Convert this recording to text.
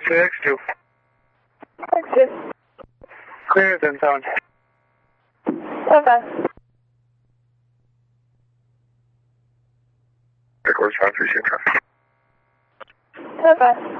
X2. X2. Clear as in sound. Okay. Records 536 traffic. Okay.